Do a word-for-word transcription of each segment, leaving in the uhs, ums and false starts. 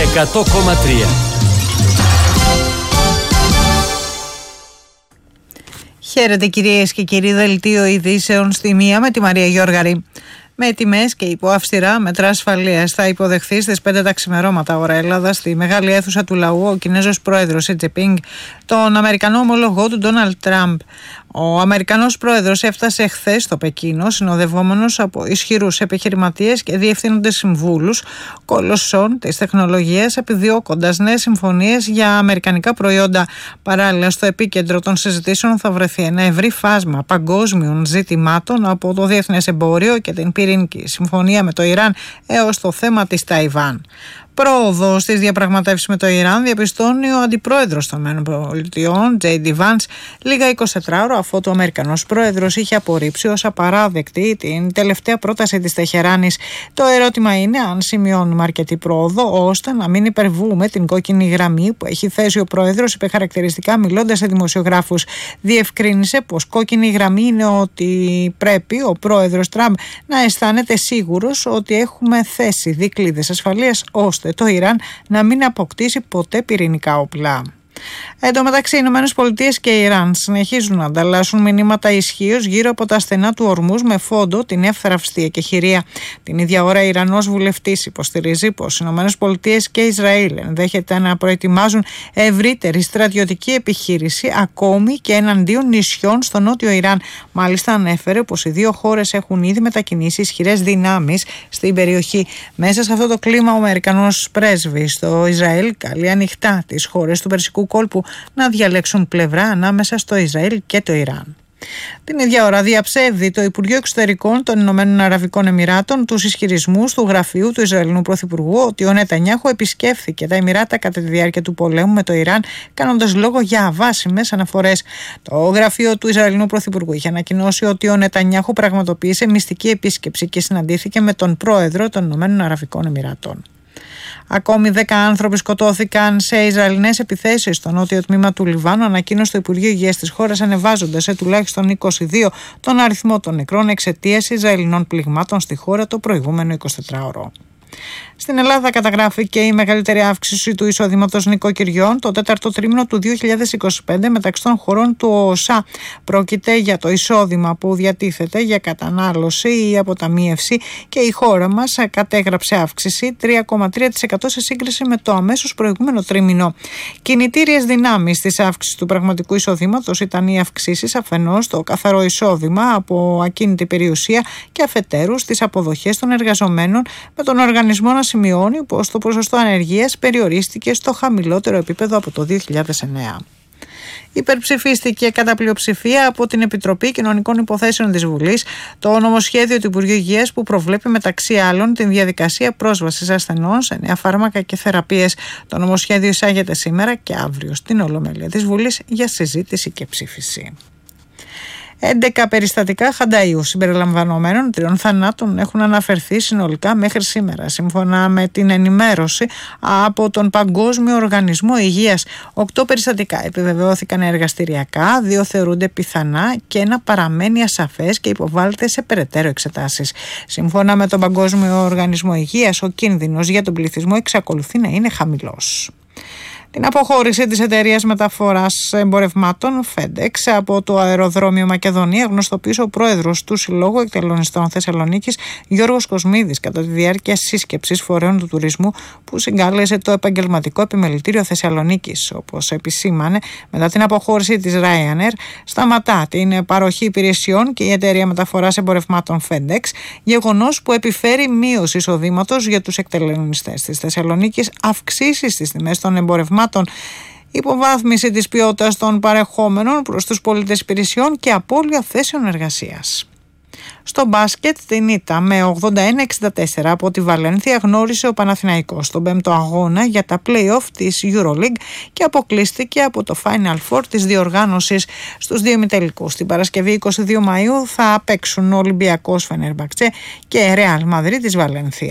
εκατό κόμμα τρία. Χαίρετε κυρίες και κύριοι, δελτίο ειδήσεων στη μία με τη Μαρία Γιώργαρη. Με τιμές και υπό αυστηρά μέτρα ασφαλείας θα υποδεχθεί στις πέντε τα ξημερώματα ώρα Ελλάδα στη μεγάλη αίθουσα του λαού ο Κινέζος πρόεδρος Σι Τζινπίνγκ, τον Αμερικανό ομολογό του Ντόναλντ Τραμπ. Ο Αμερικανός πρόεδρος έφτασε χθες στο Πεκίνο συνοδευόμενος από ισχυρούς επιχειρηματίες και διευθύνοντες συμβούλους κολοσσών της τεχνολογίας, επιδιώκοντας νέες συμφωνίες για αμερικανικά προϊόντα. Παράλληλα, στο επίκεντρο των συζητήσεων θα βρεθεί ένα ευρύ φάσμα παγκόσμιων ζητημάτων, από το διεθνές εμπόριο και την πυρηνική συμφωνία με το Ιράν έως το θέμα της Ταϊβάν. Πρόοδο στις διαπραγματεύσεις με το Ιράν διαπιστώνει ο αντιπρόεδρος των ΗΠΑ, Τζέι Ντι Βαντς, λίγα εικοσιτέσσερις ώρα αφού ο Αμερικανός πρόεδρος είχε απορρίψει ως απαράδεκτη την τελευταία πρόταση της Τεχεράνης. Το ερώτημα είναι αν σημειώνουμε αρκετή πρόοδο ώστε να μην υπερβούμε την κόκκινη γραμμή που έχει θέσει ο πρόεδρος, είπε χαρακτηριστικά μιλώντας σε δημοσιογράφους. Διευκρίνησε πως κόκκινη γραμμή είναι ότι πρέπει ο πρόεδρος Τραμπ να αισθάνεται σίγουρος ότι έχουμε θέσει δικλείδες ασφαλείας ώστε το Ιράν να μην αποκτήσει ποτέ πυρηνικά όπλα. Εν τω μεταξύ, οι Ηνωμένες Πολιτείες και η Ιράν συνεχίζουν να ανταλλάσσουν μηνύματα ισχύως γύρω από τα στενά του Ορμούζ με φόντο την εύθραυστη εκεχηρία. Την ίδια ώρα, η Ιρανός βουλευτής υποστηρίζει πως οι Ηνωμένες Πολιτείες και Ισραήλ ενδέχεται να προετοιμάζουν ευρύτερη στρατιωτική επιχείρηση ακόμη και εναντίον νησιών στο νότιο Ιράν. Μάλιστα, ανέφερε πως οι δύο χώρες έχουν ήδη μετακινήσει ισχυρές δυνάμεις στην περιοχή. Μέσα σε αυτό το κλίμα, ο Αμερικανός πρέσβης στο Ισραήλ καλεί ανοιχτά τις χώρες του Περσικού κόλπου να διαλέξουν πλευρά ανάμεσα στο Ισραήλ και το Ιράν. Την ίδια ώρα διαψεύδει το Υπουργείο Εξωτερικών των Ηνωμένων Αραβικών Εμιράτων τους ισχυρισμούς του γραφείου του Ισραηλινού Πρωθυπουργού ότι ο Νετανιάχου επισκέφθηκε τα Εμιράτα κατά τη διάρκεια του πολέμου με το Ιράν, κάνοντας λόγο για αβάσιμες αναφορές. Το γραφείο του Ισραηλινού Πρωθυπουργού είχε ανακοινώσει ότι ο Νετανιάχου πραγματοποίησε μυστική επίσκεψη και συναντήθηκε με τον πρόεδρο των Ηνωμένων Αραβικών Εμιράτων. Ακόμη δέκα άνθρωποι σκοτώθηκαν σε Ισραηλινές επιθέσεις στο νότιο τμήμα του Λιβάνου, ανακοίνωσε το Υπουργείο Υγείας της χώρας, ανεβάζοντας σε τουλάχιστον είκοσι δύο τον αριθμό των νεκρών εξαιτίας Ισραηλινών πληγμάτων στη χώρα το προηγούμενο εικοσιτετράωρο. Στην Ελλάδα καταγράφηκε η μεγαλύτερη αύξηση του εισοδήματος νοικοκυριών το τέταρτο τρίμηνο του δύο χιλιάδες είκοσι πέντε μεταξύ των χωρών του ΟΣΑ. Πρόκειται για το εισόδημα που διατίθεται για κατανάλωση ή αποταμίευση και η χώρα μας κατέγραψε αύξηση τρία κόμμα τρία τοις εκατό σε σύγκριση με το αμέσως προηγούμενο τρίμηνο. Κινητήριες δυνάμεις της αύξησης του πραγματικού εισοδήματος ήταν οι αυξήσεις αφενός στο καθαρό εισόδημα από ακίνητη περιουσία και αφετέρου στις αποδοχές των εργαζομένων, με τον οργανισμό να σημειώνει πως το ποσοστό ανεργίας περιορίστηκε στο χαμηλότερο επίπεδο από το δύο χιλιάδες εννέα. Υπερψηφίστηκε κατά πλειοψηφία από την Επιτροπή Κοινωνικών Υποθέσεων της Βουλής το νομοσχέδιο του Υπουργείου Υγείας που προβλέπει μεταξύ άλλων την διαδικασία πρόσβασης ασθενών σε νέα φάρμακα και θεραπείες. Το νομοσχέδιο εισάγεται σήμερα και αύριο στην Ολομέλεια της Βουλής για συζήτηση και ψήφιση. έντεκα περιστατικά χανταΐου συμπεριλαμβανομένων τριών θανάτων έχουν αναφερθεί συνολικά μέχρι σήμερα, σύμφωνα με την ενημέρωση από τον Παγκόσμιο Οργανισμό Υγείας. Οκτώ περιστατικά επιβεβαιώθηκαν εργαστηριακά, δύο θεωρούνται πιθανά και ένα παραμένει ασαφές και υποβάλλεται σε περαιτέρω εξετάσεις. Σύμφωνα με τον Παγκόσμιο Οργανισμό Υγείας, ο κίνδυνος για τον πληθυσμό εξακολουθεί να είναι χαμηλός. Την αποχώρηση της εταιρείας μεταφοράς εμπορευμάτων FedEx από το αεροδρόμιο Μακεδονία γνωστοποίησε ο πρόεδρος του Συλλόγου Εκτελονιστών Θεσσαλονίκης, Γιώργος Κοσμίδης, κατά τη διάρκεια σύσκεψης φορέων του τουρισμού που συγκάλεσε το Επαγγελματικό Επιμελητήριο Θεσσαλονίκης. Όπως επισήμανε, μετά την αποχώρηση της Ryanair, σταματά την παροχή υπηρεσιών και η εταιρεία μεταφοράς εμπορευμάτων FedEx, γεγονός που επιφέρει μείωση εισοδήματος για τους εκτελονιστές της Θεσσαλονίκης, αυξήσεις στις τιμές των εμπορευμάτων, υποβάθμιση της ποιότητας των παρεχόμενων προς τους πολίτες υπηρεσιών και απώλεια θέσεων εργασίας. Στο μπάσκετ, την ήττα με ογδόντα ένα εξήντα τέσσερα από τη Βαλένθια γνώρισε ο Παναθηναϊκός στον πέμπτο αγώνα για τα play-off της EuroLeague και αποκλείστηκε από το Final Four της διοργάνωσης στους δύο ημιτελικούς. Την Παρασκευή είκοσι δύο Μαΐου θα παίξουν ο Ολυμπιακός Φενέρμπαχτσε και Ρεάλ Μαδρίτης Βαλένθια.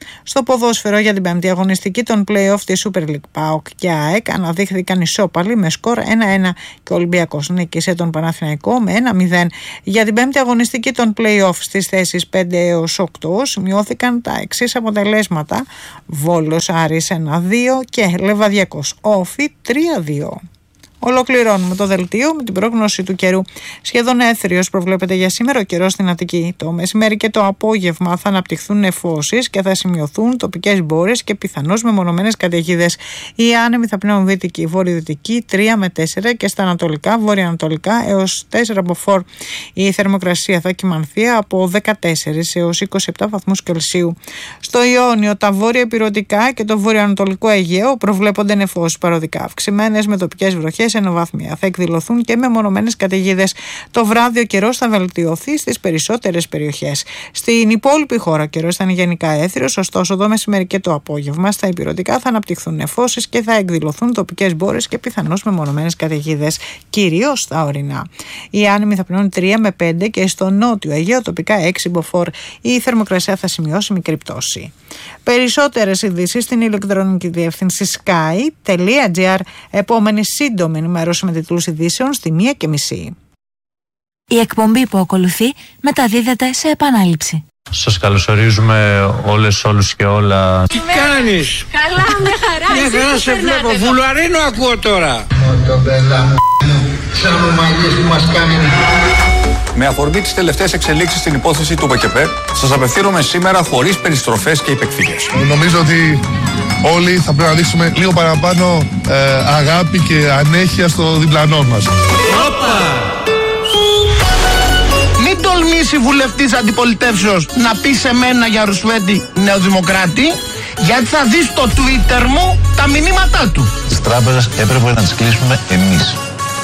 Στο ποδόσφαιρο για την πέμπτη αγωνιστική των play-off της Super League, ΠΑΟΚ και ΑΕΚ αναδείχθηκαν ισόπαλοι με σκορ ένα ένα και ο Ολυμπιακός νίκησε τον Παναθηναϊκό με ένα μηδέν. Για την πέμπτη αγωνιστική των play-off στις θέσεις πέντε έως οκτώ σημειώθηκαν τα εξής αποτελέσματα: Βόλος Άρης ένα δύο και Λεβαδιακός Όφη τρία δύο. Ολοκληρώνουμε το δελτίο με την πρόγνωση του καιρού. Σχεδόν έθριος προβλέπεται για σήμερα ο καιρός στην Αττική. Το μεσημέρι και το απόγευμα θα αναπτυχθούν νεφώσεις και θα σημειωθούν τοπικές μπόρες και πιθανώς μεμονωμένες καταιγίδες. Οι άνεμοι θα πνέουν δυτική, βορειοδυτική τρία με τέσσερα και στα ανατολικά, βορειοανατολικά έως τέσσερα από φορ. Η θερμοκρασία θα κυμανθεί από δεκατέσσερα έως είκοσι επτά βαθμούς Κελσίου. Στο Ιόνιο, τα βόρεια ηπειρωτικά και το βορειοανατολικό Αιγαίο προβλέπονται νεφώσεις παροδικά, αυξημένες με τοπικές βροχές ενοβάθμια. Θα εκδηλωθούν και μεμονωμένες καταιγίδες. Το βράδυ ο καιρός θα βελτιωθεί στις περισσότερες περιοχές. Στην υπόλοιπη χώρα ο καιρός θα είναι γενικά έθριος, ωστόσο το μεσημέρι και το απόγευμα στα ηπειρωτικά θα αναπτυχθούν νεφώσεις και θα εκδηλωθούν τοπικές μπόρες και πιθανώς μεμονωμένες καταιγίδες, κυρίως στα ορεινά. Οι άνεμοι θα πνέουν τρία με πέντε και στο νότιο Αιγαίο τοπικά έξι μποφόρ. Η θερμοκρασία θα σημειώσει μικρή πτώση. Περισσότερες ειδήσεις στην ηλεκτρονική διεύθυνση sky.gr. Επόμενη σύντομη ενημέρωση με τίτλους ειδήσεων στη μία και μισή. Η εκπομπή που ακολουθεί μεταδίδεται σε επανάληψη. Σας καλωσορίζουμε όλες, όλους και όλα. Τι κάνεις? Καλά, με χαρά. Μια χαρά σε βλέπω. Βουλαρίνο ακούω τώρα. Με αφορμή τις τελευταίες εξελίξεις στην υπόθεση του ΠΚΠ, σας απευθύνομαι σήμερα χωρίς περιστροφές και υπεκφύγες. Νομίζω ότι όλοι θα πρέπει να δείξουμε λίγο παραπάνω ε, αγάπη και ανέχεια στο διπλανό μας. Μην τολμήσει βουλευτής αντιπολιτεύσεως να πει σε μένα για Ρουσβέντη νεοδημοκράτη, γιατί θα δει στο Twitter μου τα μηνύματά του. Τις τράπεζες έπρεπε να τις κλείσουμε εμείς.